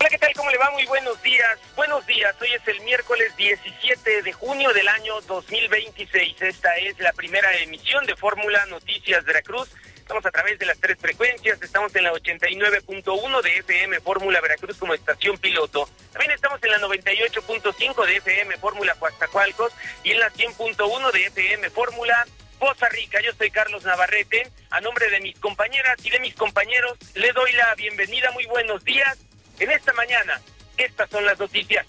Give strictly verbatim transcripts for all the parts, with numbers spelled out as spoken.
Hola, ¿qué tal? ¿Cómo le va? Muy buenos días. Buenos días. Hoy es el miércoles diecisiete de junio del año dos mil veintiséis. Esta es la primera emisión de Fórmula Noticias Veracruz. Estamos a través de las tres frecuencias. Estamos en la ochenta y nueve punto uno de F M Fórmula Veracruz como estación piloto. También estamos en la noventa y ocho punto cinco de F M Fórmula Coatzacoalcos y en la cien punto uno de F M Fórmula Poza Rica. Yo soy Carlos Navarrete. A nombre de mis compañeras y de mis compañeros, le doy la bienvenida. Muy buenos días. En esta mañana, estas son las noticias.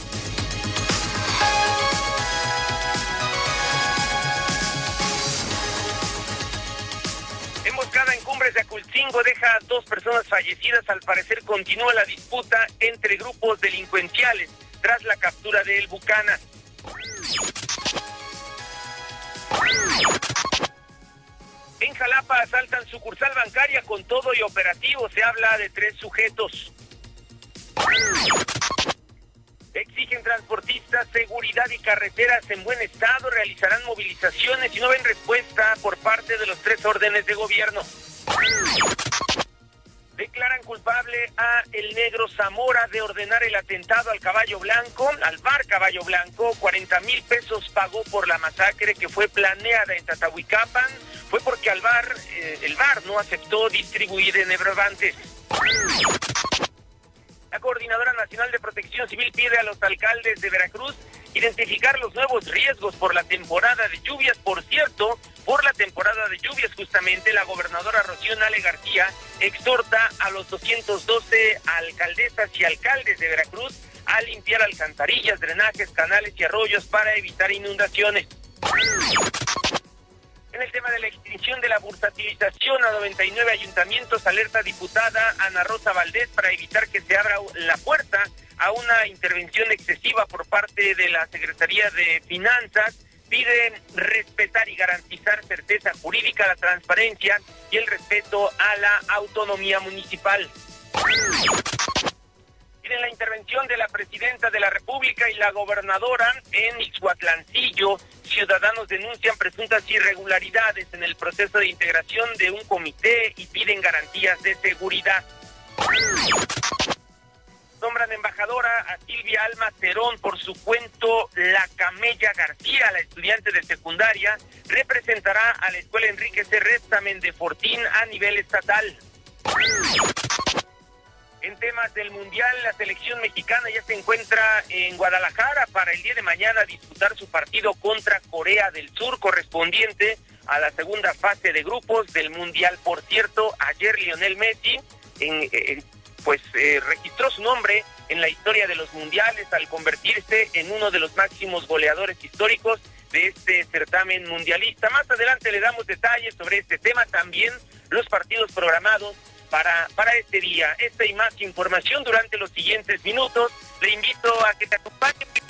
Emboscada en Cumbres de Acultzingo deja a dos personas fallecidas. Al parecer continúa la disputa entre grupos delincuenciales tras la captura de El Bucana. En Jalapa asaltan sucursal bancaria con todo y operativo. Se habla de tres sujetos. Exigen transportistas seguridad y carreteras en buen estado. Realizarán movilizaciones y no ven respuesta por parte de los tres órdenes de gobierno. Declaran culpable a El Negro Zamora de ordenar el atentado al Caballo Blanco, al bar Caballo Blanco. cuarenta mil pesos pagó por la masacre que fue planeada en Tatahuicapan. Fue porque al bar, eh, el bar no aceptó distribuir enebrovantes. La Coordinadora Nacional de Protección Civil pide a los alcaldes de Veracruz identificar los nuevos riesgos por la temporada de lluvias. Por cierto, por la temporada de lluvias, justamente, la gobernadora Rocío Nale García exhorta a los doscientos doce alcaldesas y alcaldes de Veracruz a limpiar alcantarillas, drenajes, canales y arroyos para evitar inundaciones. En el tema de la extinción de la bursatilización a noventa y nueve ayuntamientos, alerta diputada Ana Rosa Valdés para evitar que se abra la puerta a una intervención excesiva por parte de la Secretaría de Finanzas. Pide respetar y garantizar certeza jurídica, la transparencia y el respeto a la autonomía municipal. Miren la intervención de la presidenta de la República y la gobernadora en Ixhuatlancillo. Ciudadanos denuncian presuntas irregularidades en el proceso de integración de un comité y piden garantías de seguridad. Nombran embajadora a Silvia Alma Cerón por su cuento La Camella García. La estudiante de secundaria representará a la escuela Enrique C. Restamen de Fortín a nivel estatal. En temas del Mundial, la selección mexicana ya se encuentra en Guadalajara para el día de mañana disputar su partido contra Corea del Sur, correspondiente a la segunda fase de grupos del Mundial. Por cierto, ayer Lionel Messi en, eh, pues eh, registró su nombre en la historia de los mundiales al convertirse en uno de los máximos goleadores históricos de este certamen mundialista. Más adelante le damos detalles sobre este tema, también los partidos programados Para, para este día. Esta y más información durante los siguientes minutos. Le invito a que te acompañe.